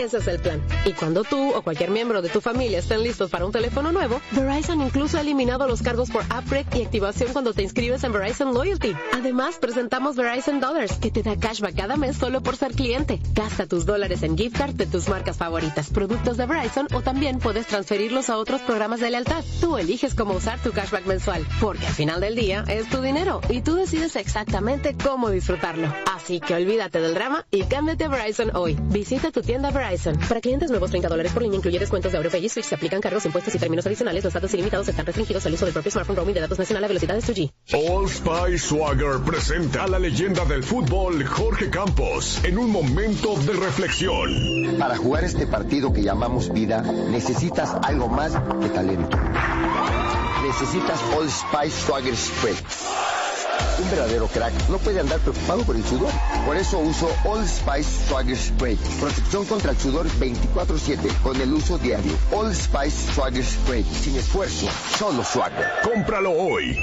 Ese es el plan. Y cuando tú o cualquier miembro de tu familia estén listos para un teléfono nuevo, Verizon incluso ha eliminado los cargos por upgrade y activación cuando te inscribes en Verizon Loyalty. Además, presentamos Verizon Dollars, que te da cashback cada mes solo por ser cliente. Gasta tus dólares en gift card de tus marcas favoritas, productos de Verizon, o también puedes transferirlos a otros programas de lealtad. Tú eliges cómo usar tu cashback mensual, porque al final del día es tu dinero y tú decides exactamente cómo disfrutarlo. Así que olvídate del drama y cámbiate a Verizon hoy. Visita tu tienda Verizon. Para clientes nuevos, $30 por línea, incluye descuentos de AuroPay y Switch. Se aplican cargos, impuestos y términos adicionales. Los datos ilimitados están restringidos al uso del propio smartphone. Roaming de datos nacional a velocidades 2G. Old Spice Swagger presenta a la leyenda del fútbol, Jorge Campos, en un momento de reflexión. Para jugar este partido que llamamos vida, necesitas algo más que talento. Necesitas Old Spice Swagger Spread. Un verdadero crack no puede andar preocupado por el sudor. Por eso uso Old Spice Swagger Spray. Protección contra el sudor 24/7 con el uso diario. Old Spice Swagger Spray. Sin esfuerzo, solo swagger. Cómpralo hoy.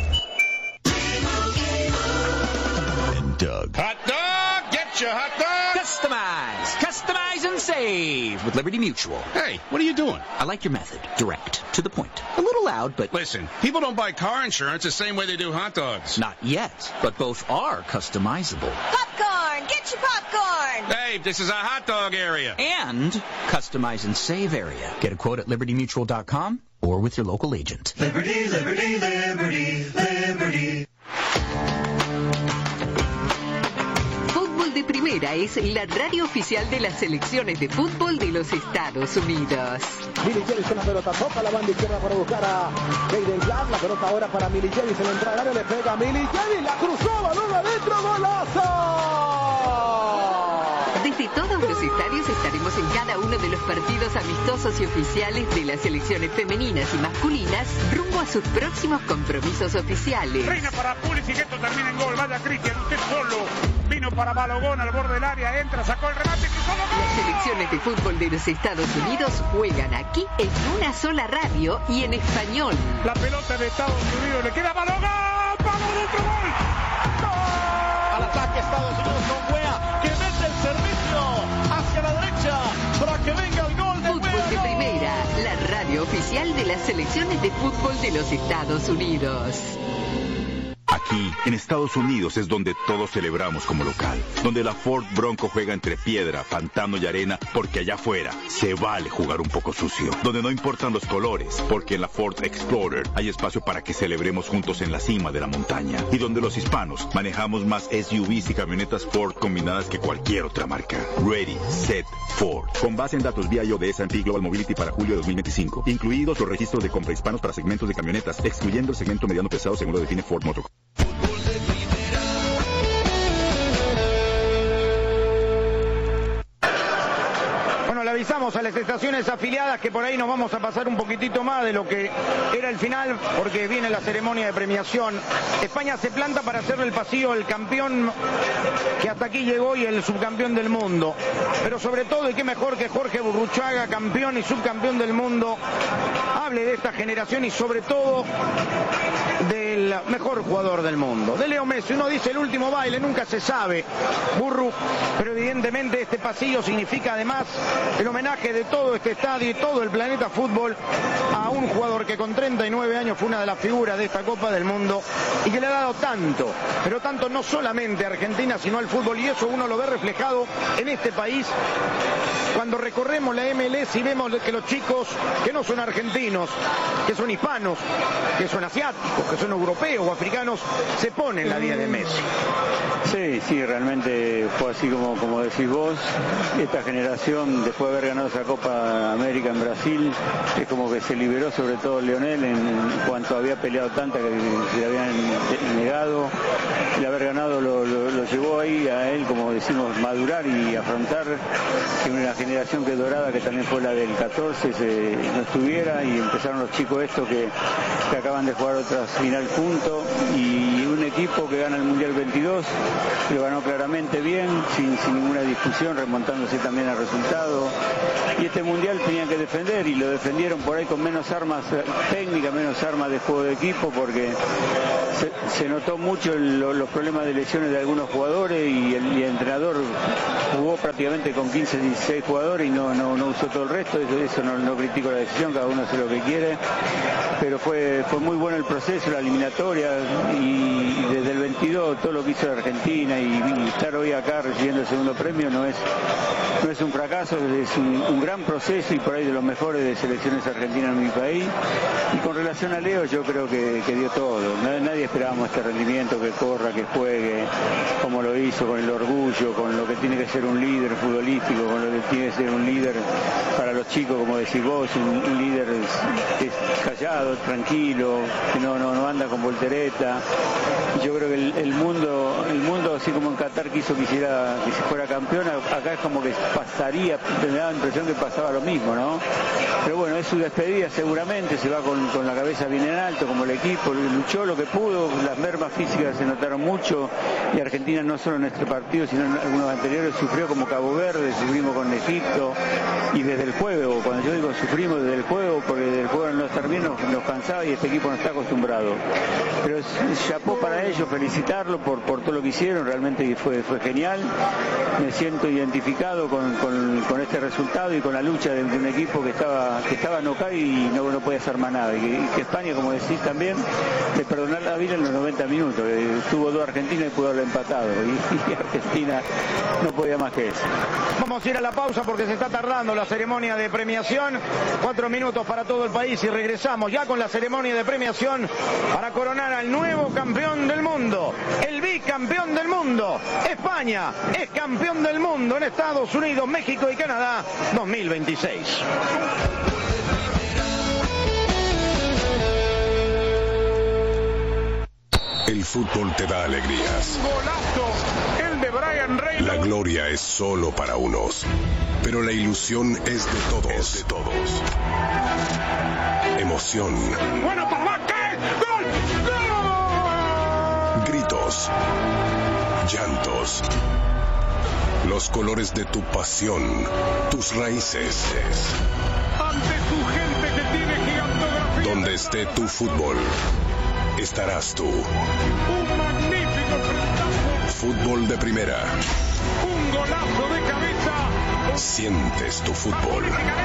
Doug. Hot dog! Get your hot dog! Customize and save with Liberty Mutual. Hey, what are you doing? I like your method. Direct, to the point. A little loud, but... Listen, people don't buy car insurance the same way they do hot dogs. Not yet, but both are customizable. Popcorn! Get your popcorn! Hey, this is a hot dog area. And customize and save area. Get a quote at libertymutual.com or with your local agent. Liberty, liberty, liberty, liberty. Fútbol de Primera es la radio oficial de las selecciones de fútbol de los Estados Unidos. Milicevic con la pelota, toca la banda izquierda para buscar a Jaden Clark. La pelota ahora para Milicevic, en la entrada del área le pega a Milicevic, la cruzó, balón adentro, golazo. Desde todos los estadios estaremos en cada uno de los partidos amistosos y oficiales de las selecciones femeninas y masculinas rumbo a sus próximos compromisos oficiales. Reina para Pulisic, que esto termina en gol. Vaya Cristian, usted solo. Vino para Balogón al borde del área, entra, sacó el remate, cruzó el gol. Las selecciones de fútbol de los Estados Unidos juegan aquí en una sola radio y en español. La pelota de Estados Unidos le queda a Balogón. ¡Vamos, otro gol! ¡Gol! Al ataque Estados Unidos con Wea, que mete el servicio hacia la derecha para que venga el gol de Fútbol Wea. de Primera, la radio oficial de las selecciones de fútbol de los Estados Unidos. Aquí, en Estados Unidos, es donde todos celebramos como local. Donde la Ford Bronco juega entre piedra, pantano y arena, porque allá afuera se vale jugar un poco sucio. Donde no importan los colores, porque en la Ford Explorer hay espacio para que celebremos juntos en la cima de la montaña. Y donde los hispanos manejamos más SUVs y camionetas Ford combinadas que cualquier otra marca. Ready, Set, Ford. Con base en datos vía de S&P Global Mobility para julio de 2025. Incluidos los registros de compra hispanos para segmentos de camionetas, excluyendo el segmento mediano pesado según lo define Ford Motor. Le avisamos a las estaciones afiliadas que por ahí nos vamos a pasar un poquitito más de lo que era el final, porque viene la ceremonia de premiación. España se planta para hacerle el pasillo al campeón que hasta aquí llegó y el subcampeón del mundo. Pero sobre todo, y qué mejor que Jorge Burruchaga, campeón y subcampeón del mundo, hable de esta generación y sobre todo del mejor jugador del mundo, de Leo Messi. Uno dice el último baile, nunca se sabe, Burru, pero evidentemente este pasillo significa además el homenaje de todo este estadio y todo el planeta fútbol a un jugador que con 39 años fue una de las figuras de esta Copa del Mundo y que le ha dado tanto, pero tanto no solamente a Argentina sino al fútbol, y eso uno lo ve reflejado en este país cuando recorremos la MLS y vemos que los chicos que no son argentinos, que son hispanos, que son asiáticos, que son europeos o africanos, se ponen la 10 de Messi. Sí, realmente fue así como decís vos. Esta generación, después de haber ganado esa Copa América en Brasil, es como que se liberó, sobre todo Lionel, en cuanto había peleado tanta que se le habían negado. El haber ganado lo llevó ahí a él, como decimos, madurar y afrontar que una generación que dorada, que también fue la del 14, no estuviera, y empezaron los chicos estos que acaban de jugar otra final juntos, y un equipo que gana el Mundial 22, lo ganó claramente bien, sin ninguna discusión, remontándose también al resultado. y este mundial tenían que defender, y lo defendieron por ahí con menos armas técnicas, menos armas de juego de equipo, porque se notó mucho los problemas de lesiones de algunos jugadores, y el entrenador jugó prácticamente con 15, 16 jugadores y no usó todo el resto. Eso no critico la decisión, cada uno hace lo que quiere, pero fue muy bueno el proceso, la eliminatoria, y desde el 22 todo lo que hizo la Argentina, y estar hoy acá recibiendo el segundo premio no es un fracaso, es un gran proceso, y por ahí de los mejores de selecciones argentinas en mi país. Y con relación a Leo, yo creo que dio todo. Nadie esperábamos este rendimiento, que corra, que juegue como lo hizo, con el orgullo, con lo que tiene que ser un líder futbolístico, con lo que tiene que ser un líder para los chicos, como decís vos, un líder que es callado, tranquilo, que no anda con voltereta. Yo creo que el mundo, así como en Qatar quisiera que se fuera campeón, acá es como que pasaría, me da la impresión que pasaba lo mismo, ¿no? Pero bueno, es su despedida seguramente, se va con la cabeza bien en alto, como el equipo, luchó lo que pudo, las mermas físicas se notaron mucho, y Argentina no solo en este partido, sino en algunos anteriores, sufrió como Cabo Verde, sufrimos con Egipto, y desde el juego, cuando yo digo sufrimos desde el juego, porque desde el juego no estar bien nos cansaba, y este equipo no está acostumbrado. Pero chapó para ellos, felicitarlo por todo lo que hicieron, realmente fue genial. Me siento identificado con este resultado y con la lucha de un equipo que estaba nocaut y no podía hacer más nada, y que España, como decís también, de perdonar la vida en los 90 minutos, tuvo 2 Argentinas y pudo haberlo empatado, y Argentina no podía más que eso. Vamos a ir a la pausa porque se está tardando la ceremonia de premiación. 4 minutos para todo el país, y regresamos ya con la ceremonia de premiación para coronar al nuevo campeón del mundo, el bicampeón del mundo. España es campeón del mundo en Estados Unidos, México y Canadá 2026. El fútbol te da alegrías. Golazo, el de Brian Reynolds. La gloria es solo para unos, pero la ilusión es de todos. Emoción. Bueno, papá, ¿qué? ¡Gol! ¡Gol! Gritos. Llantos. Los colores de tu pasión, tus raíces. Ante tu gente que tiene gigantografía. Donde esté tu fútbol, estarás tú. Un magnífico frentazo. Fútbol de primera. Un golazo de cabeza. Sientes tu fútbol.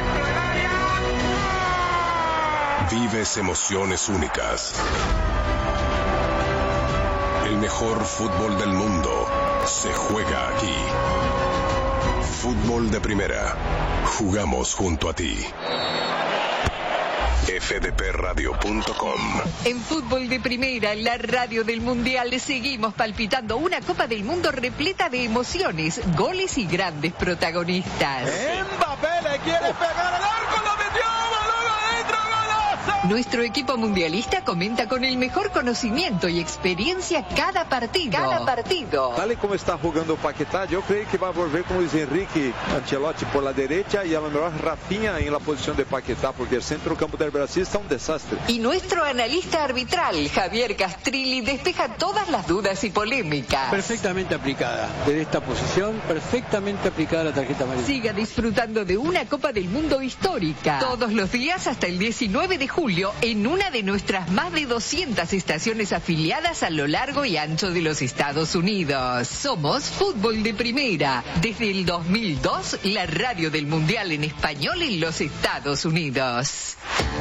Vives emociones únicas. El mejor fútbol del mundo se juega aquí. Fútbol de primera. Jugamos junto a ti. fdpradio.com. En Fútbol de Primera, la radio del Mundial, seguimos palpitando una Copa del Mundo repleta de emociones, goles y grandes protagonistas. Mbappé le quiere pegar al arco, lo metió, balón adentro, golazo. Nuestro equipo mundialista comenta con el mejor conocimiento y experiencia cada partido. Tal como está jugando Paquetá, yo creo que va a volver con Luis Enrique Ancelotti por la derecha y a lo mejor Rafinha en la posición de Paquetá, porque el centro campo del Brasil está un desastre. Y nuestro analista arbitral, Javier Castrilli, despeja todas las dudas y polémicas. Perfectamente aplicada. Desde esta posición, perfectamente aplicada la tarjeta amarilla. Siga disfrutando de una Copa del Mundo histórica. Todos los días hasta el 19 de julio en una de nuestras más de 200 estaciones afiliadas a lo largo y ancho de los Estados Unidos. Somos Fútbol de Primera. Desde el 2002, la radio del Mundial en español en los Estados Unidos.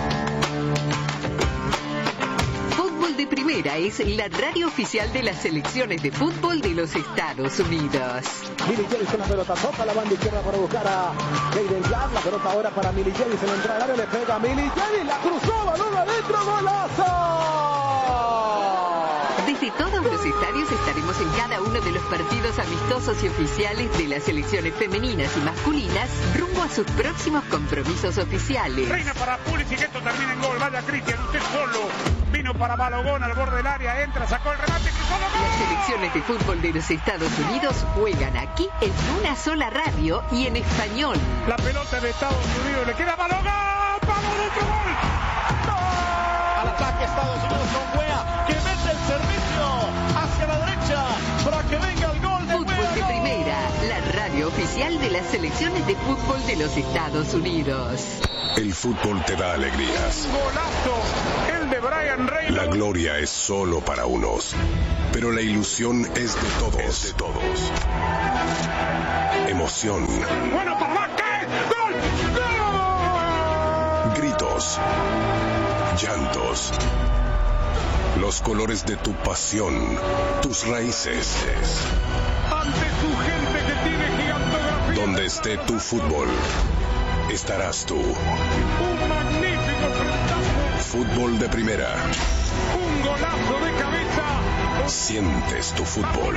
Fútbol de Primera es la radio oficial de las selecciones de fútbol de los Estados Unidos. Millie Javis con la pelota, toca la banda izquierda para buscar a Jaden Clark, la pelota ahora para Millie Javis, en la entrada al área le pega a Millie Javis, la cruzó, balón adentro, golazo. Desde todos los estadios estaremos en cada uno de los partidos amistosos y oficiales de las selecciones femeninas y masculinas rumbo a sus próximos compromisos oficiales. Reina para Pulisic, esto termina en gol, vaya Cristian, usted solo. Vino para Balogón al borde del área, entra, sacó el remate, cruzó el gol. Las selecciones de fútbol de los Estados Unidos juegan aquí en una sola radio y en español. La pelota de Estados Unidos le queda Balogón, ¡vamos, otro gol! Al ataque Estados Unidos con Weah, que mete el servicio hacia la derecha para que venga el gol de Fútbol de Primera, la radio oficial de las selecciones de fútbol de los Estados Unidos. El fútbol te da alegrías. Golazo, el de Brian Reynolds. La gloria es solo para unos, pero la ilusión es de todos. Emoción. Bueno, papá, ¿qué? ¡Gol! ¡Gol! Gritos. Llantos. Los colores de tu pasión, tus raíces. Ante su gente que tiene gigantografía. Donde esté tu fútbol, estarás tú. Un magnífico frentazo. Fútbol de primera. Un golazo de cabeza. Sientes tu fútbol.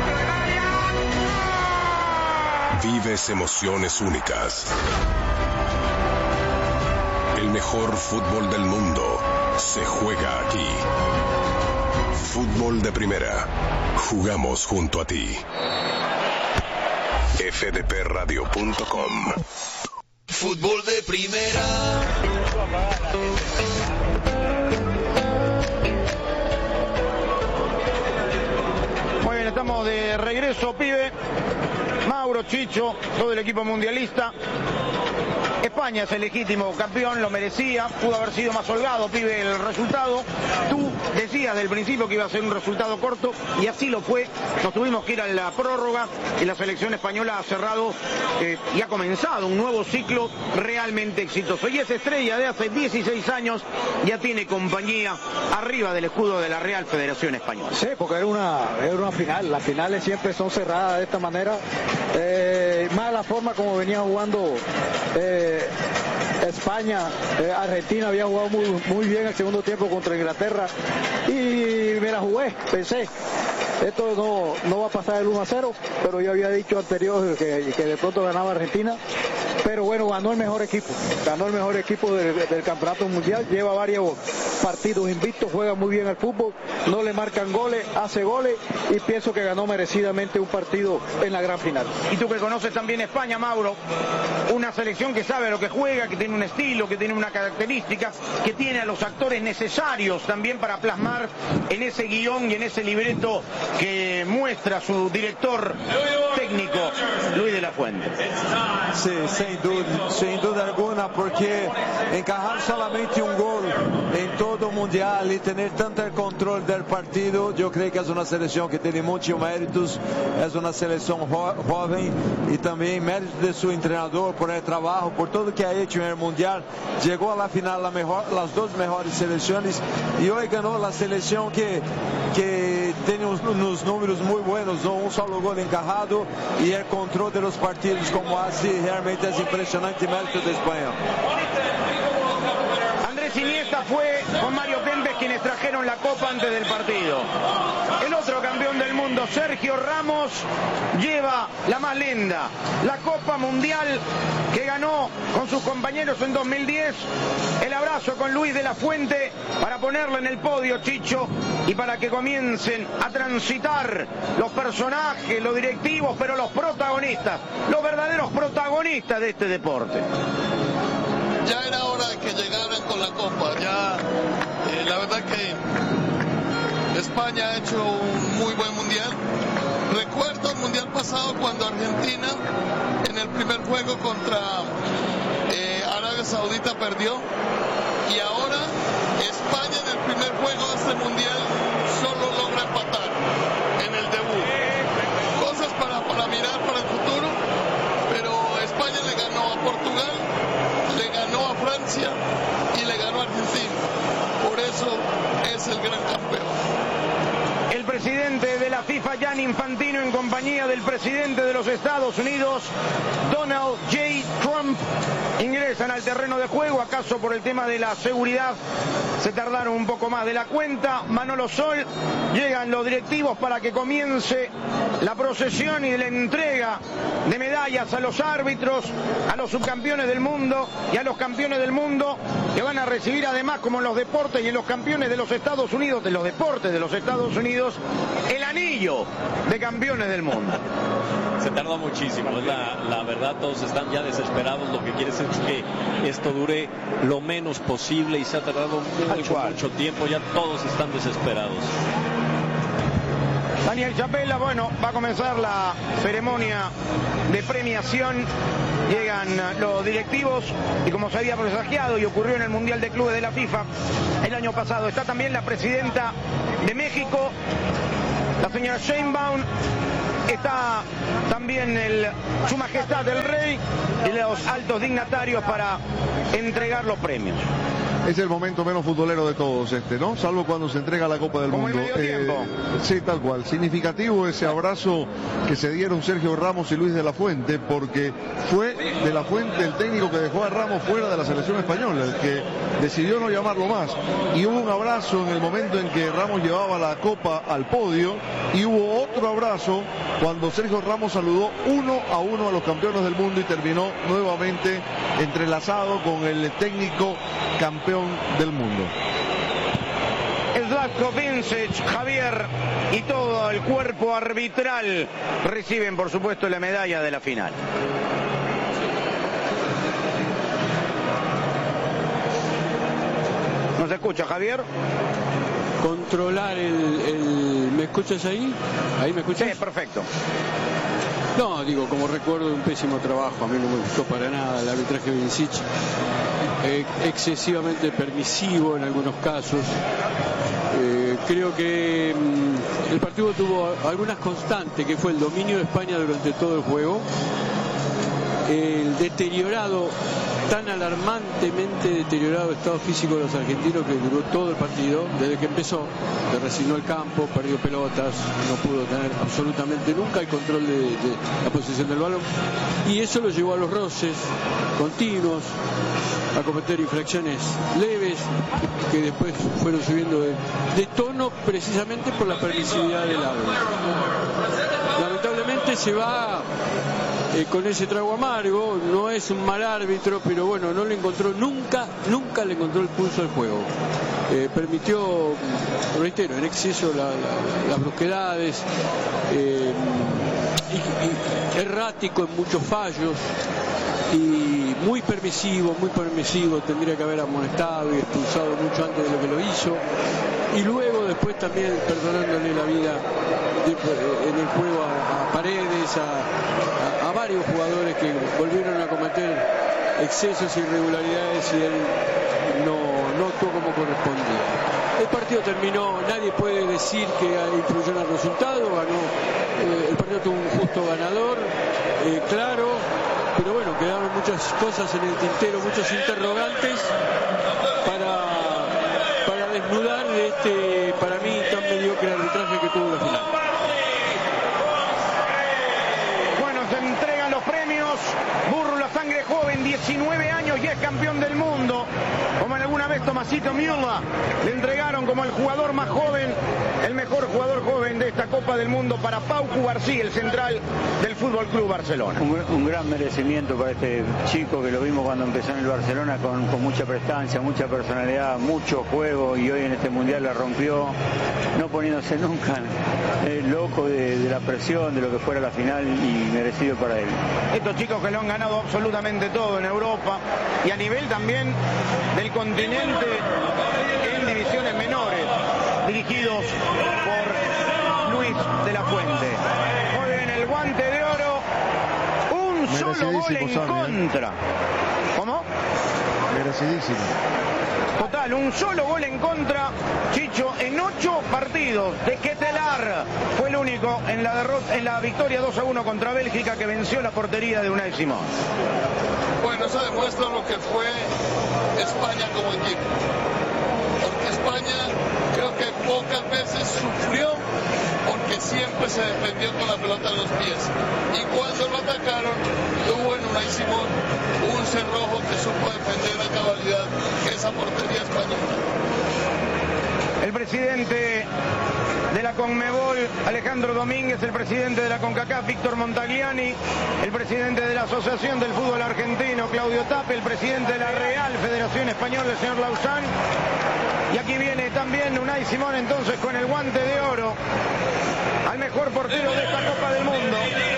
Vives emociones únicas. El mejor fútbol del mundo se juega aquí. Fútbol de primera. Jugamos junto a ti. fdpradio.com. Fútbol de primera. Muy bien, estamos de regreso, pibe. Mauro, Chicho, todo el equipo mundialista. España es el legítimo campeón, lo merecía, pudo haber sido más holgado, pibe, el resultado. Tú decías del principio que iba a ser un resultado corto y así lo fue. Nos tuvimos que ir a la prórroga y la selección española ha cerrado y ha comenzado un nuevo ciclo realmente exitoso. Y esa estrella de hace 16 años ya tiene compañía arriba del escudo de la Real Federación Española. Sí, porque era una final. Las finales siempre son cerradas de esta manera. Más la forma como venía jugando España, Argentina había jugado muy bien el segundo tiempo contra Inglaterra y me la jugué, pensé esto no va a pasar el 1-0, pero yo había dicho anterior que de pronto ganaba Argentina, pero bueno, ganó el mejor equipo del campeonato mundial, lleva varios partidos invictos, juega muy bien al fútbol, no le marcan goles, hace goles y pienso que ganó merecidamente un partido en la gran final. Y tú que conoces también España, Mauro, una selección que sabe lo que juega, que tiene un estilo, que tiene una característica, que tiene a los actores necesarios también para plasmar en ese guión y en ese libreto que muestra su director técnico, Luis de la Fuente. Sí, sin duda alguna, porque encajar solamente un gol en todo mundial y tener tanto el control del partido, yo creo que es una selección que tiene muchos méritos, es una selección joven y también méritos de su entrenador por el trabajo, por todo lo que ha hecho en el mundial. Llegó a la final las dos mejores selecciones y hoy ganó la selección que tiene unos números muy buenos, ¿no? Un solo gol encajado y el control de los partidos como así, realmente es impresionante el mérito de España. Andrés Iniesta fue con Mario Kempes quienes trajeron la copa antes del partido. El otro campeón del mundo, Sergio Ramos, lleva la más linda, la Copa Mundial que ganó con sus compañeros en 2010. El abrazo con Luis de la Fuente para ponerlo en el podio, Chicho, y para que comiencen a transitar los personajes, los directivos, pero los protagonistas, los verdaderos protagonistas de este deporte. Ya era hora de que llegaran con la copa. Ya, la verdad que España ha hecho un muy buen mundial. Recuerdo el mundial pasado cuando Argentina en el primer juego contra Arabia Saudita perdió, y ahora España en el primer juego de este mundial solo logra empatar en el debut. Cosas para mirar para el futuro, pero España le ganó a Portugal, le ganó a Francia y le ganó a Argentina. Por eso es el gran campeón. El presidente de la FIFA, Gianni Infantino, en compañía del presidente de los Estados Unidos, Donald J. Trump, ingresan al terreno de juego. ¿Acaso por el tema de la seguridad se tardaron un poco más de la cuenta? Manolo Sol, llegan los directivos para que comience la procesión y la entrega de medallas a los árbitros, a los subcampeones del mundo y a los campeones del mundo, que van a recibir además, como en los deportes y en los campeones de los Estados Unidos, de los deportes de los Estados Unidos, el anillo de campeones del mundo. Se tarda muchísimo, es la verdad, todos están ya desesperados, lo que quiere decir es que esto dure lo menos posible y se ha tardado mucho tiempo, ya todos están desesperados. Daniel Chapela. Bueno, va a comenzar la ceremonia de premiación. Llegan los directivos y como se había presagiado y ocurrió en el Mundial de Clubes de la FIFA el año pasado, está también la presidenta de México, la señora Sheinbaum. Está también Su Majestad el Rey y los altos dignatarios para entregar los premios. Es el momento menos futbolero de todos ¿no? Salvo cuando se entrega la Copa del Mundo. Como el medio tiempo. Sí, tal cual. Significativo ese abrazo que se dieron Sergio Ramos y Luis de la Fuente, porque fue de la Fuente el técnico que dejó a Ramos fuera de la selección española, el que decidió no llamarlo más. Y hubo un abrazo en el momento en que Ramos llevaba la Copa al podio, y hubo otro abrazo cuando Sergio Ramos saludó 1-1 a los campeones del mundo y terminó nuevamente entrelazado con el técnico campeón del mundo. Zlatko Vincic, Javier y todo el cuerpo arbitral reciben por supuesto la medalla de la final. ¿No se escucha, Javier? Controlar ¿Me escuchas ahí? ¿Ahí me escuchas? Sí, perfecto. No, digo, como recuerdo, un pésimo trabajo. A mí no me gustó para nada el arbitraje de Vincic. Excesivamente permisivo en algunos casos. Creo que el partido tuvo algunas constantes, que fue el dominio de España durante todo el juego, el deteriorado, tan alarmantemente deteriorado estado físico de los argentinos que duró todo el partido, desde que empezó, que resignó el campo, perdió pelotas, no pudo tener absolutamente nunca el control de la posesión del balón, y eso lo llevó a los roces continuos, a cometer infracciones leves que después fueron subiendo de tono precisamente por la permisividad del árbitro. Lamentablemente se va con ese trago amargo. No es un mal árbitro, pero bueno, no le encontró nunca le encontró el pulso al juego. Permitió, reitero, en exceso las brusquedades, y errático en muchos fallos, y muy permisivo, tendría que haber amonestado y expulsado mucho antes de lo que lo hizo, y luego después también perdonándole la vida en el juego a Paredes, a varios jugadores que volvieron a cometer excesos e irregularidades, y él no actuó como correspondía. El partido terminó, nadie puede decir que influyó en el resultado, ganó, el partido tuvo un justo ganador, claro, pero bueno, quedaron muchas cosas en el tintero, muchos interrogantes para desnudar de este, para mí, tan mediocre arbitraje que tuvo la final. Bueno, se entregan los premios. Burro La Sangre Joven, 19 años y es campeón del mundo. Como alguna vez Tomasito Müller le entregaron como el jugador más joven, el mejor jugador joven de esta Copa del Mundo para Pau Cubarsí, el central del Fútbol Club Barcelona. Un gran merecimiento para este chico, que lo vimos cuando empezó en el Barcelona con mucha prestancia, mucha personalidad, mucho juego, y hoy en este mundial la rompió, no poniéndose nunca loco de la presión de lo que fuera la final, y merecido para él. Estos chicos que lo han ganado absolutamente todo en Europa y a nivel también del continente en divisiones menores, dirigidos por Luis de la Fuente. Muy bien, el Guante de Oro, un solo gol en contra. ¿Cómo? Merecidísimo. Total, un solo gol en contra, Chicho, en 8 partidos de Ketelar. Fue el único en la victoria 2-1 contra Bélgica, que venció la portería de Unai Simón. Bueno, eso demuestra lo que fue España como equipo. Porque España creo que pocas veces sufrió, porque siempre se defendió con la pelota en los pies. Y cuando lo atacaron, tuvo en Unai Simón un cerrojo que supo defender a cabalidad esa portería española. El presidente de la Conmebol, Alejandro Domínguez, el presidente de la CONCACAF, Víctor Montagliani, el presidente de la Asociación del Fútbol Argentino, Claudio Tape, el presidente de la Real Federación Española, el señor Lauzán. Y aquí viene también Unai Simón entonces con el Guante de Oro al mejor portero de esta Copa del Mundo.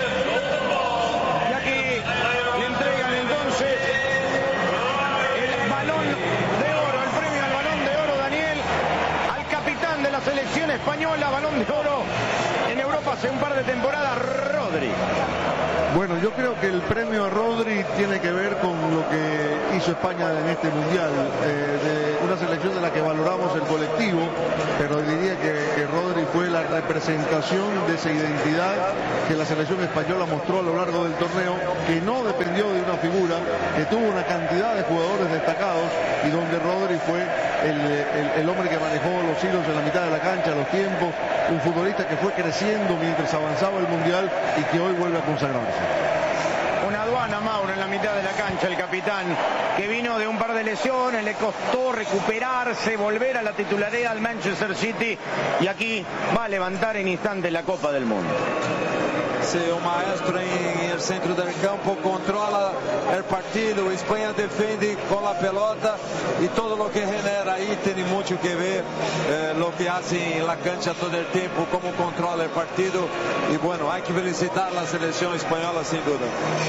Y aquí le entregan entonces el Balón de Oro, el premio al Balón de Oro, Daniel, al capitán de la selección española, Balón de Oro en Europa hace un par de temporadas, Rodri. Bueno, yo creo que el premio a Rodri tiene que ver con lo que hizo España en este Mundial, de una selección de la que valoramos el colectivo, pero diría que Rodri fue la representación de esa identidad que la selección española mostró a lo largo del torneo, que no dependió de una figura, que tuvo una cantidad de jugadores destacados y donde Rodri fue el hombre que manejó los hilos en la mitad de la cancha, los tiempos, un futbolista que fue creciendo mientras avanzaba el Mundial y que hoy vuelve a consagrarse. Una aduana, Mauro, en la mitad de la cancha, el capitán, que vino de un par de lesiones, le costó recuperarse, volver a la titularidad al Manchester City, y aquí va a levantar en instantes la Copa del Mundo. Sí, un maestro en el centro del campo, controla el partido, España defiende con la pelota y todo lo que genera ahí tiene mucho que ver lo que hace en la cancha todo el tiempo, cómo controla el partido, y bueno, hay que felicitar a la selección española sin duda.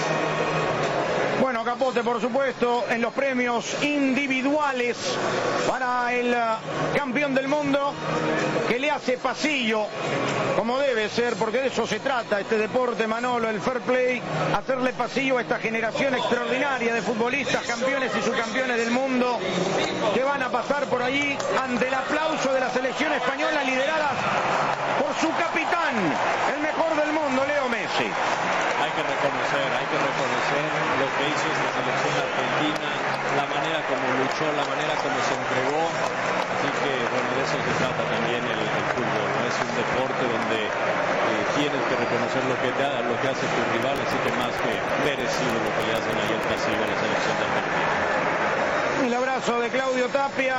Bueno, Capote, por supuesto, en los premios individuales para el campeón del mundo, que le hace pasillo, como debe ser, porque de eso se trata este deporte, Manolo, el fair play, hacerle pasillo a esta generación extraordinaria de futbolistas, campeones y subcampeones del mundo, que van a pasar por allí ante el aplauso de la selección española, liderada por su capitán, el mejor del mundo, Leo Messi. Hay que reconocer lo que hizo esta selección argentina, la manera como luchó, la manera como se entregó. Así que, bueno, de eso se trata también el fútbol, ¿no? Es un deporte donde tienes que reconocer lo que hace tu rival, así que más que merecido lo que le hacen ahí el pasillo a la selección de Argentina. El abrazo de Claudio Tapia,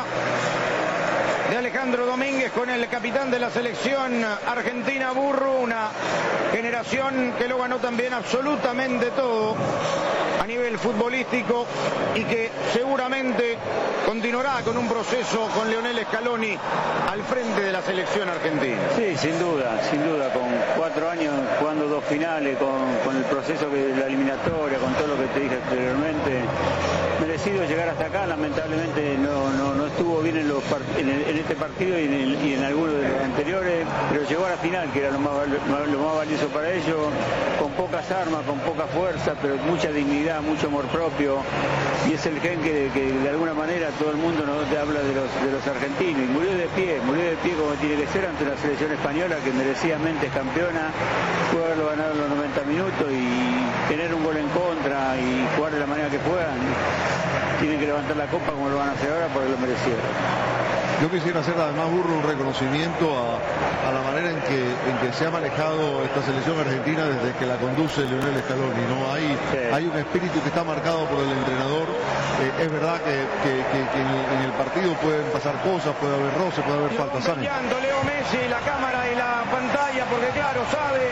de Alejandro Domínguez con el capitán de la selección argentina, Burru, una generación que lo ganó también absolutamente todo a nivel futbolístico y que seguramente continuará con un proceso con Lionel Scaloni al frente de la selección argentina. Sí, sin duda, con 4 años jugando 2 finales, con el proceso de la eliminatoria, con todo lo que te dije anteriormente, merecido llegar hasta acá. Lamentablemente no estuvo bien en este partido y en algunos de los anteriores, pero llegó a la final, que era lo más valioso para ellos, con pocas armas, con poca fuerza, pero mucha dignidad, mucho amor propio, y es el gen que de alguna manera todo el mundo nos habla de los argentinos, y murió de pie como tiene que ser ante la selección española, que merecidamente es campeona, pudo haberlo ganado en los 90 minutos y tener un gol en contra y jugar de la manera que juegan. Tienen que levantar la copa como lo van a hacer ahora porque lo merecieron. Yo quisiera hacer además, Burro, un reconocimiento a la manera en que se ha manejado esta selección argentina desde que la conduce Lionel Scaloni, ¿no? Hay un espíritu que está marcado por el entrenador. Es verdad que en el partido pueden pasar cosas, puede haber roce, puede haber faltas. Leo Messi, la cámara y la pantalla, porque claro, sabe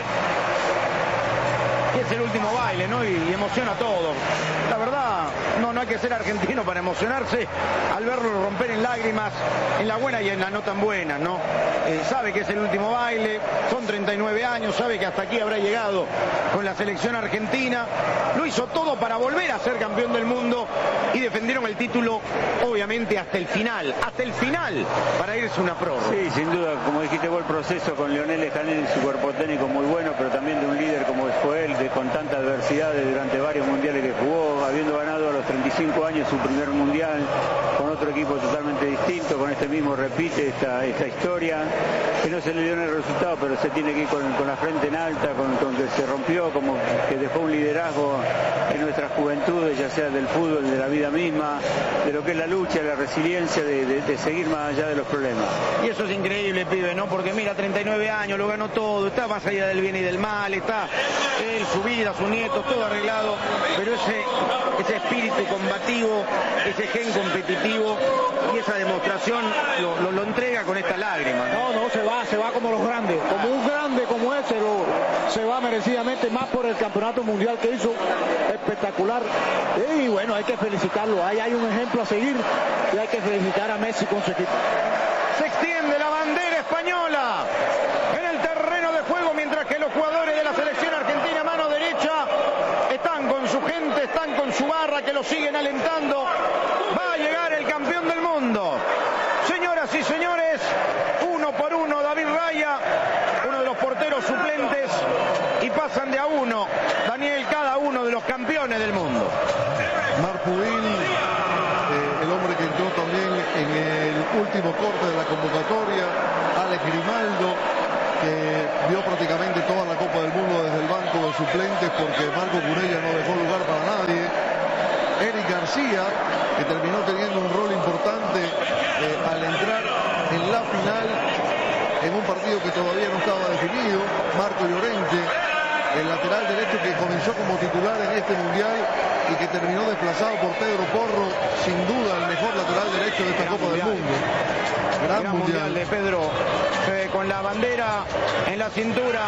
que es el último baile, ¿no? Y emociona a todos. La verdad, no hay que ser argentino para emocionarse al verlo romper en lágrimas, en la buena y en la no tan buena, ¿no? Sabe que es el último baile, son 39 años, sabe que hasta aquí habrá llegado con la selección argentina. Lo hizo todo para volver a ser campeón del mundo y defendieron el título, obviamente, hasta el final, para irse una prórroga. Sí, sin duda, como dijiste vos, el proceso con Lionel Scaloni, su cuerpo técnico muy bueno, pero también de un líder como fue él, con tanta adversidad durante varios mundiales que jugó, habiendo ganado a los 35 años su primer mundial con otro equipo totalmente distinto, con este mismo repite esta historia, que no se le dio en el resultado, pero se tiene que ir con la frente en alta, con que se rompió, como que dejó un liderazgo en nuestras juventudes, ya sea del fútbol, de la vida misma, de lo que es la lucha, la resiliencia de seguir más allá de los problemas. Y eso es increíble, pibe, ¿no? Porque mira, 39 años, lo ganó todo, está más allá del bien y del mal, está él, su vida, sus nietos, todo arreglado, pero ese espíritu combativo, ese gen competitivo y esa demostración lo entrega con esta lágrima, ¿no? No, se va como los grandes, como un grande como ese, se va merecidamente, más por el campeonato mundial que hizo, espectacular. Y bueno, hay que felicitarlo, ahí hay un ejemplo a seguir y hay que felicitar a Messi con su equipo. Se extiende la bandera española en el terreno de juego, mientras que los jugadores de la selección argentina, mano derecha, están con su gente, están con su barra, que lo siguen alentando. Va a llegar el campeón del mundo. Señoras y señores, uno por uno, David Raya, uno de los porteros compañeros suplentes y pasan de a uno, Daniel, cada uno de los campeones del mundo. Marpudín, el hombre que entró también en el último corte de la convocatoria, Alex Grimaldo, que vio prácticamente toda la Copa del Mundo desde el banco de suplentes porque Marco Curella no dejó lugar para nadie. Eric García, que terminó teniendo un rol importante al entrar en la final en un partido que todavía no estaba definido. Marco Llorente, el lateral derecho que comenzó como titular en este mundial y que terminó desplazado por Pedro Porro, sin duda el mejor lateral derecho de esta Copa del Mundo. Gran mundial de Pedro, con la bandera en la cintura.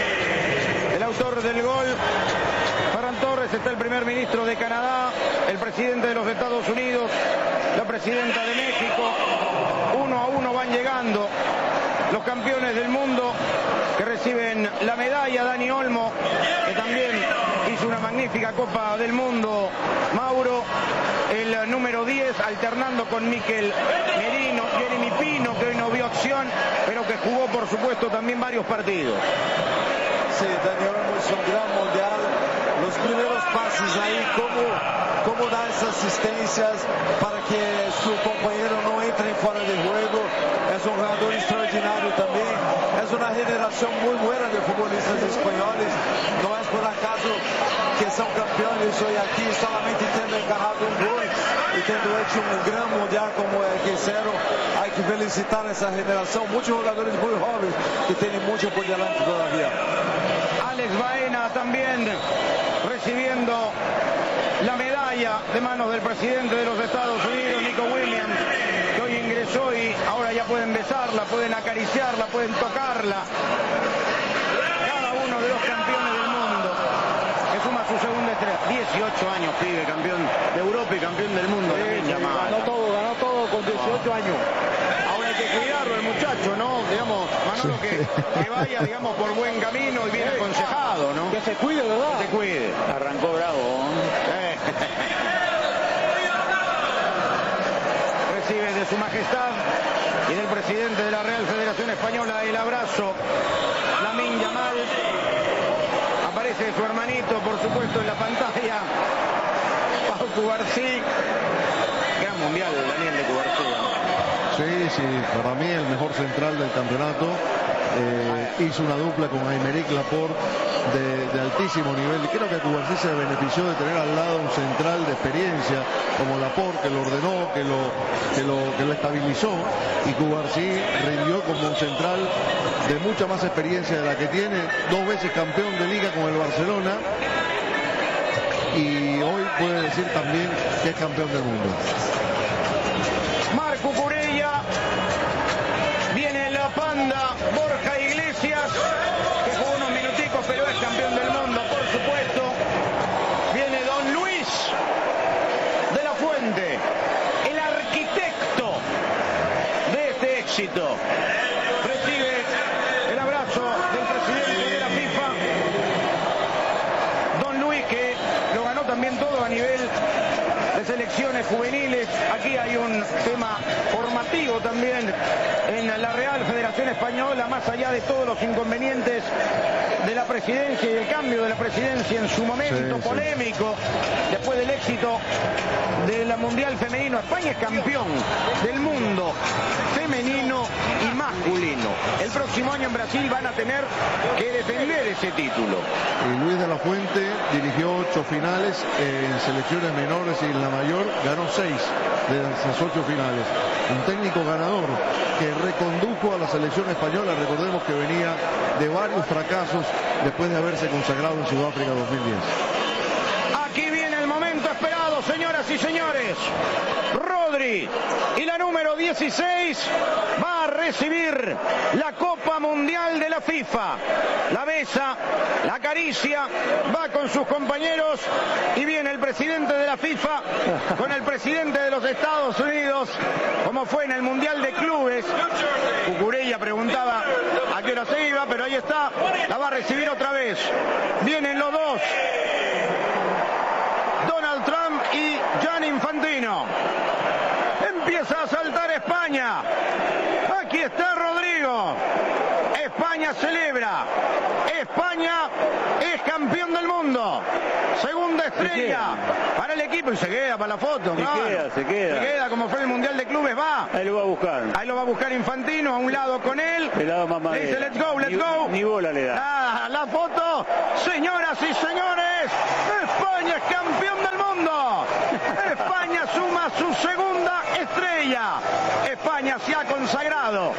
El autor del gol, Ferran Torres, está el primer ministro de Canadá, el presidente de los Estados Unidos, la presidenta de México. 1-1 van llegando los campeones del mundo que reciben la medalla. Dani Olmo, que también hizo una magnífica Copa del Mundo. Mauro, el número 10, alternando con Miquel Merino. Jeremy Pino, que hoy no vio acción, pero que jugó, por supuesto, también varios partidos. Sí, Dani Olmo es un gran mundial. Los primeros pases ahí, cómo dar esas asistencias para que su compañero no entre fuera de juego. Es un jugador extraordinario también. Es una generación muy buena de futbolistas españoles. No es por acaso que son campeones hoy aquí solamente teniendo encarado un gol y teniendo hecho un gran mundial como el que hicieron. Hay que felicitar a esa generación. Muchos jugadores muy jóvenes que tienen mucho por delante todavía. Alex Baena también recibiendo la medalla de manos del presidente de los Estados Unidos, Nico Williams, que hoy ingresó y ahora ya pueden besarla, pueden acariciarla, pueden tocarla. Cada uno de los campeones del mundo, que suma su segunda estrella. 18 años, pibe, campeón de Europa y campeón del mundo. Sí, ganó todo con 18 años. Ahora hay que cuidarlo el muchacho, ¿no? Digamos, Manolo, que vaya, digamos, por buen camino y bien aconsejado, ¿no? Que se cuide, ¿verdad? Que se cuide. Arrancó bravo. Recibe de su majestad y del presidente de la Real Federación Española el abrazo. Lamine Yamal. Aparece su hermanito, por supuesto, en la pantalla. Pau Cubarsí. Gran mundial, Daniel, de Cubarsí. Sí, para mí el mejor central del campeonato. Hizo una dupla con Aymeric Laporte de altísimo nivel y creo que Cubarsí se benefició de tener al lado un central de experiencia como Laporte, que lo ordenó, que lo estabilizó, y Cubarsí rindió como un central de mucha más experiencia de la que tiene, 2 veces campeón de liga con el Barcelona y hoy puede decir también que es campeón del mundo. Marco Curella, viene la panda, Borja Iglesias, que jugó unos minuticos pero es campeón del mundo, por supuesto. Viene Don Luis de la Fuente, el arquitecto de este éxito. Recibe el abrazo del presidente de la FIFA, Don Luis, que lo ganó también todo a nivel de selecciones juveniles. Aquí hay un tema formativo también en la Real Federación Española, más allá de todos los inconvenientes de la presidencia y el cambio de la presidencia en su momento polémico, después del éxito del Mundial Femenino. España es campeón del mundo femenino y masculino. El próximo año en Brasil van a tener que defender ese título. Y Luis de la Fuente dirigió 8 finales en selecciones menores y en la mayor ganó 6 de esas 8 finales. Un técnico ganador que recondujo a la selección española. Recordemos que venía de varios fracasos después de haberse consagrado en Sudáfrica 2010. Aquí viene el momento esperado, señoras y señores. Rodri y la número 16 va a recibir la Copa Mundial de la FIFA. La besa, la acaricia, va con sus compañeros y viene el presidente de la FIFA con el presidente de los Estados Unidos, como fue en el Mundial de Clubes. Cucurella preguntaba a qué hora se iba, pero ahí está, la va a recibir otra vez. Vienen los dos, Donald Trump y Gianni Infantino. Empieza a saltar España. Aquí está Rodrigo. España celebra. España es campeón del mundo. Segunda estrella para el equipo y se queda para la foto. Se queda como fue el Mundial de Clubes, va. Ahí lo va a buscar. Ahí lo va a buscar Infantino, a un lado con él. El lado más le dice, let's go. Ni bola le da. La foto, señoras y señores, España es campeón del mundo. España suma su segunda estrella. España se ha consagrado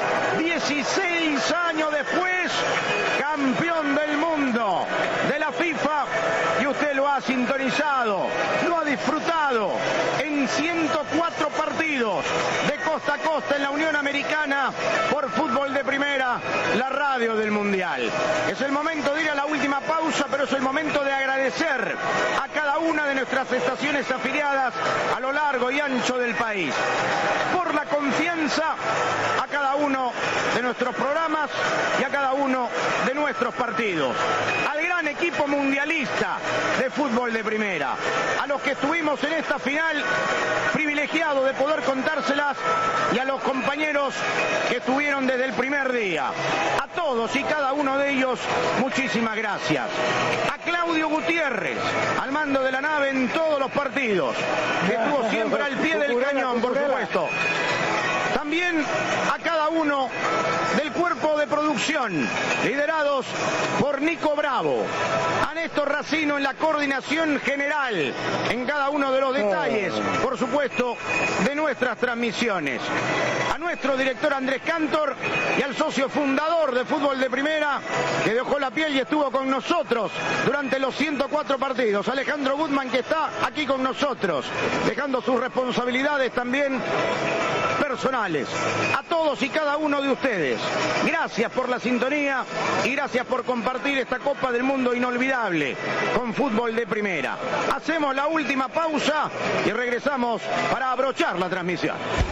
16 años después, campeón del mundo de la FIFA, y usted lo ha sintonizado, lo ha disfrutado en 104 partidos de costa a costa en la Unión Americana por Fútbol de Primera, la radio del Mundial. Es el momento de ir a la última pausa, pero es el momento de agradecer a cada una de nuestras estaciones afiliadas a lo largo y ancho del país por la confianza a cada uno de nuestros programas y a cada uno de nuestros partidos. Al gran equipo mundialista de Fútbol de Primera, a los que estuvimos en esta final, privilegiado de poder contárselas, y a los compañeros que estuvieron desde el primer día. A todos y cada uno de ellos, muchísimas gracias. A Claudio Gutiérrez, al mando de la nave en todos los partidos, que estuvo siempre al pie del cañón, por supuesto. También a cada uno del cuerpo de producción, liderados por Nico Bravo, a Néstor Racino en la coordinación general, en cada uno de los detalles, por supuesto, de nuestras transmisiones. A nuestro director Andrés Cantor y al socio fundador de Fútbol de Primera, que dejó la piel y estuvo con nosotros durante los 104 partidos, Alejandro Gutman, que está aquí con nosotros, dejando sus responsabilidades también personales. A todos y cada uno de ustedes, gracias por la sintonía y gracias por compartir esta Copa del Mundo inolvidable con Fútbol de Primera. Hacemos la última pausa y regresamos para abrochar la transmisión.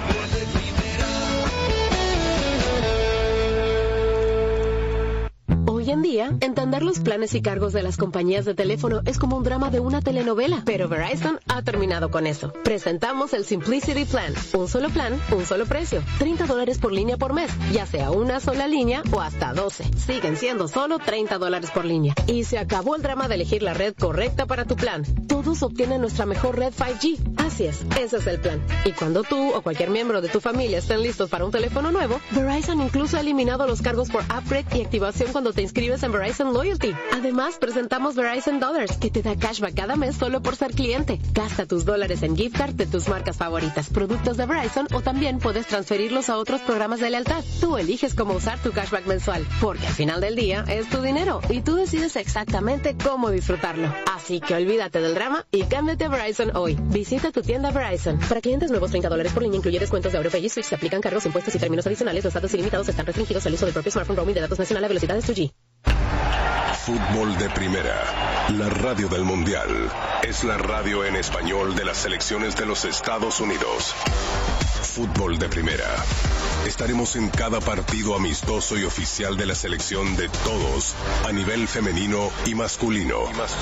Hoy en día, entender los planes y cargos de las compañías de teléfono es como un drama de una telenovela, pero Verizon ha terminado con eso. Presentamos el Simplicity Plan. Un solo plan, un solo precio. $30 por línea por mes, ya sea una sola línea o hasta 12. Siguen siendo solo $30 por línea. Y se acabó el drama de elegir la red correcta para tu plan. Todos obtienen nuestra mejor red 5G. Así es, ese es el plan. Y cuando tú o cualquier miembro de tu familia estén listos para un teléfono nuevo, Verizon incluso ha eliminado los cargos por upgrade y activación cuando te inscribes en Verizon Loyalty. Además, presentamos Verizon Dollars, que te da cashback cada mes solo por ser cliente. Gasta tus dólares en gift card de tus marcas favoritas, productos de Verizon, o también puedes transferirlos a otros programas de lealtad. Tú eliges cómo usar tu cashback mensual, porque al final del día es tu dinero y tú decides exactamente cómo disfrutarlo. Así que olvídate del drama y cámbiate a Verizon hoy. Visita tu tienda Verizon. Para clientes nuevos, $30 por línea incluye descuentos de AuroPay y Switch. Se aplican cargos, impuestos y términos adicionales. Los datos ilimitados están restringidos al uso del propio smartphone. Roaming de datos nacional a velocidades 2G. Fútbol de Primera, la radio del Mundial. Es la radio en español de las selecciones de los Estados Unidos. Fútbol de Primera. Estaremos en cada partido amistoso y oficial de la selección de todos, a nivel femenino y masculino.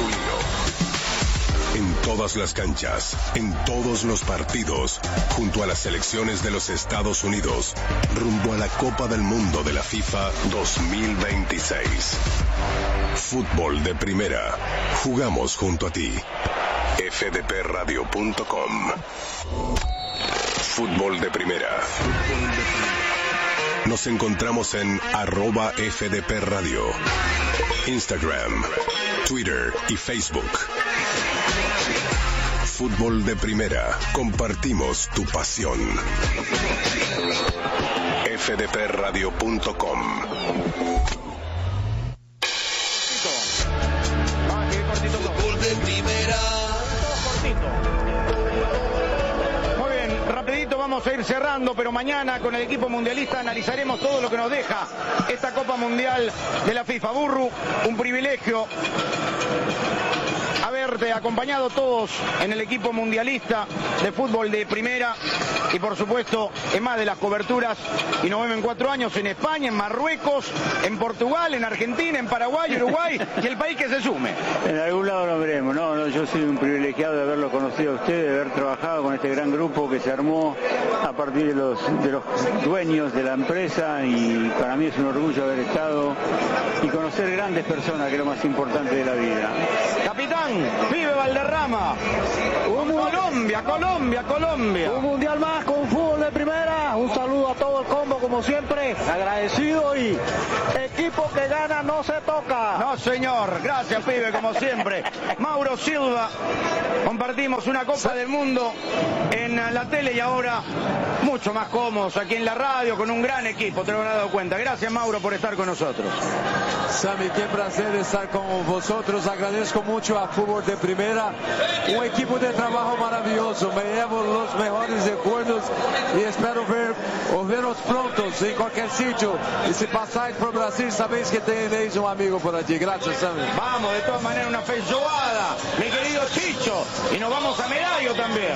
En todas las canchas, en todos los partidos, junto a las selecciones de los Estados Unidos, rumbo a la Copa del Mundo de la FIFA 2026. Fútbol de Primera. Jugamos junto a ti. fdpradio.com. Fútbol de Primera. Nos encontramos en @FDPRadio, Instagram, Twitter y Facebook. Fútbol de Primera. Compartimos tu pasión. fdpradio.com. Fútbol de Primera. Muy bien, rapidito vamos a ir cerrando, pero mañana con el equipo mundialista analizaremos todo lo que nos deja esta Copa Mundial de la FIFA. Burru, un privilegio haber deporte, acompañado todos en el equipo mundialista de fútbol de primera y por supuesto en más de las coberturas, y nos vemos en 4 años en España, en Marruecos, en Portugal, en Argentina, en Paraguay, Uruguay y el país que se sume. En algún lado lo veremos. No, yo soy un privilegiado de haberlo conocido a usted, de haber trabajado con este gran grupo que se armó a partir de los dueños de la empresa, y para mí es un orgullo haber estado y conocer grandes personas, que es lo más importante de la vida. Capitán, vive Valderrama. Colombia. Un mundial más con fútbol de primera. Un saludo a todo el combo, como siempre. Agradecido, y equipo que gana no se toca. No, señor. Gracias, pibe, como siempre. Mauro Silva. Compartimos una Copa del Mundo en la tele y ahora mucho más cómodos aquí en la radio con un gran equipo, te lo han dado cuenta. Gracias, Mauro, por estar con nosotros. Sammy, qué placer estar con vosotros. Agradezco mucho a Fútbol de Primera, un equipo de trabajo maravilloso. Me llevo los mejores recuerdos y espero veros pronto en cualquier sitio. Y si pasáis por Brasil, sabéis que tenéis un amigo por allí. Gracias, Sammy. Vamos, de todas maneras, una feijoada, mi querido Chicho. Y nos vamos a Medallo también.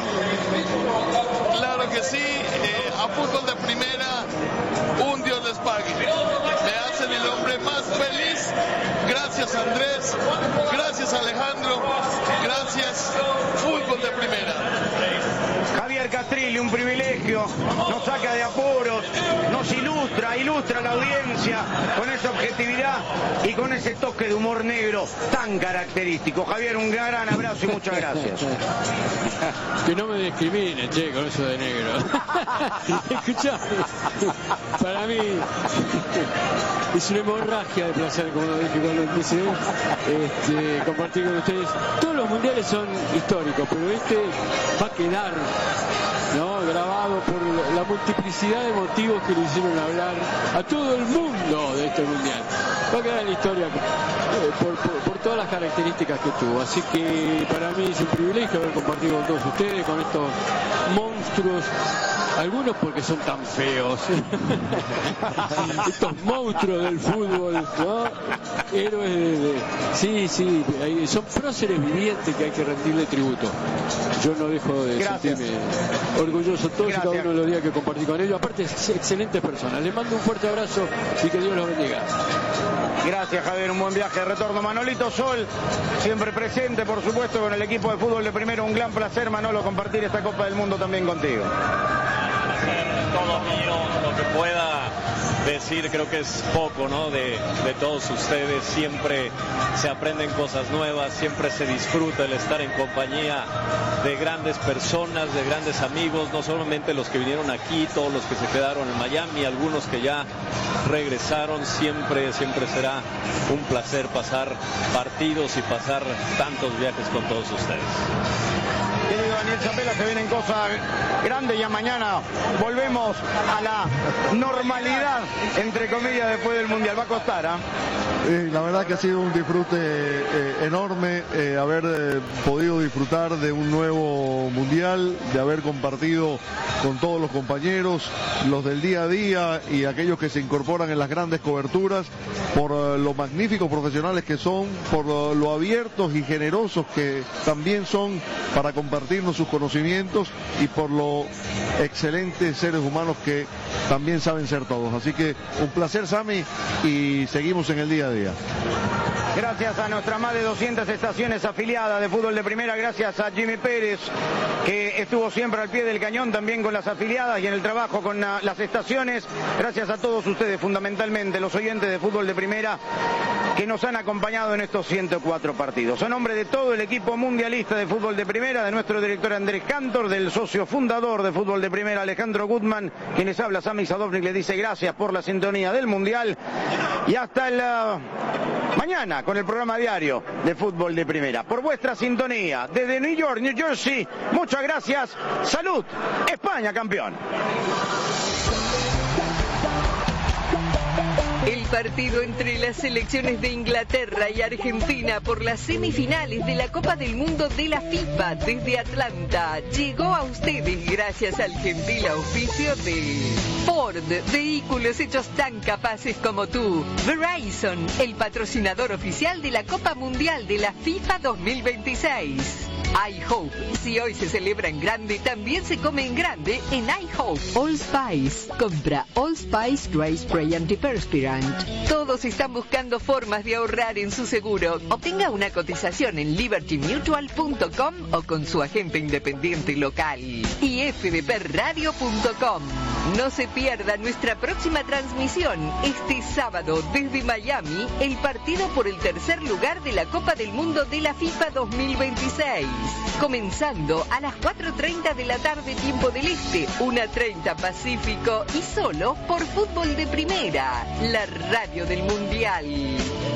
Claro que sí, a Fútbol de Primera, un Dios les pague. Me hacen el hombre más feliz. Gracias, Andrés. Gracias, Alejandro. Gracias, Fútbol de Primera. Javier Castrilli, un privilegio, nos saca de apuros, nos ilustra a la audiencia con esa objetividad y con ese toque de humor negro tan característico. Javier, un gran abrazo y muchas gracias. Que no me discrimine, che, con eso de negro. Escuchá, para mí es una hemorragia de placer, como lo dije cuando empecé, compartir con ustedes. Todos los mundiales son históricos, pero este va a quedar, ¿no?, grabado por la multiplicidad de motivos que le hicieron hablar a todo el mundo de este mundial. Va a quedar en la historia por todas las características que tuvo. Así que para mí es un privilegio haber compartido con todos ustedes, con estos monstruos, algunos porque son tan feos, estos monstruos del fútbol, ¿no? Héroes sí, son próceres vivientes que hay que rendirle tributo. Yo no dejo de sentirme orgulloso todos y cada uno de los días que compartí con ellos. Aparte, excelentes personas. Les mando un fuerte abrazo y que Dios los bendiga. Gracias, Javier, un buen viaje de retorno. Manolito Sol, siempre presente, por supuesto, con el equipo de fútbol de primero. Un gran placer, Manolo, compartir esta Copa del Mundo también contigo. Todo mío, lo que pueda decir creo que es poco, ¿no? De todos ustedes. Siempre se aprenden cosas nuevas, siempre se disfruta el estar en compañía de grandes personas, de grandes amigos, no solamente los que vinieron aquí, todos los que se quedaron en Miami, algunos que ya regresaron. Siempre será un placer pasar partidos y pasar tantos viajes con todos ustedes. Querido Daniel Chapela, se vienen cosas grandes. Ya mañana volvemos a la normalidad, entre comillas, después del Mundial. Va a costar, ¿ah? La verdad que ha sido un disfrute enorme haber podido disfrutar de un nuevo Mundial, de haber compartido con todos los compañeros, los del día a día y aquellos que se incorporan en las grandes coberturas, por lo magníficos profesionales que son, por lo abiertos y generosos que también son para compartirnos sus conocimientos y por lo excelentes seres humanos que también saben ser todos. Así que un placer, Sammy, y seguimos en el día a día. Gracias a nuestras más de 200 estaciones afiliadas de fútbol de primera, gracias a Jimmy Pérez, que estuvo siempre al pie del cañón también con las afiliadas y en el trabajo con las estaciones. Gracias a todos ustedes, fundamentalmente los oyentes de fútbol de primera, que nos han acompañado en estos 104 partidos. En nombre de todo el equipo mundialista de fútbol de primera, de nuestro director Andrés Cantor, del socio fundador de fútbol de primera Alejandro Gutman, quienes habla Sammy Sadovnik, le dice gracias por la sintonía del mundial y hasta el mañana con el programa diario de fútbol de primera. Por vuestra sintonía desde New York, New Jersey, muchas gracias. Salud, España campeón. El partido entre las selecciones de Inglaterra y Argentina por las semifinales de la Copa del Mundo de la FIFA desde Atlanta llegó a ustedes gracias al gentil auspicio de Ford, vehículos hechos tan capaces como tú. Verizon, el patrocinador oficial de la Copa Mundial de la FIFA 2026. iHope, si hoy se celebra en grande, también se come en grande en iHope. Allspice, compra Allspice Dry Spray Antiperspirant. Todos están buscando formas de ahorrar en su seguro. Obtenga una cotización en libertymutual.com o con su agente independiente local. Y fdpradio.com. No se pierda nuestra próxima transmisión este sábado desde Miami, el partido por el tercer lugar de la Copa del Mundo de la FIFA 2026. Comenzando a las 4:30 de la tarde tiempo del Este, 1:30 Pacífico y solo por Fútbol de Primera, la radio del Mundial.